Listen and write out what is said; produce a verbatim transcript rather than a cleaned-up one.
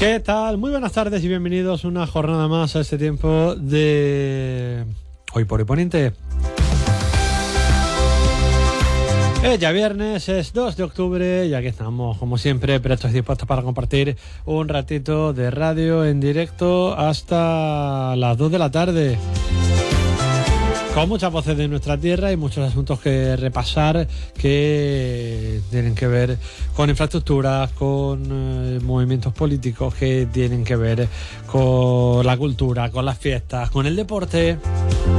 ¿Qué tal? Muy buenas tardes y bienvenidos una jornada más a este tiempo de Hoy por Hoy Poniente. Es ya viernes, es dos de octubre y aquí estamos, como siempre, prestos y dispuestos para compartir un ratito de radio en directo hasta las dos de la tarde. Con muchas voces de nuestra tierra y muchos asuntos que repasar que tienen que ver con infraestructuras, con eh, movimientos políticos, que tienen que ver con la cultura, con las fiestas, con el deporte.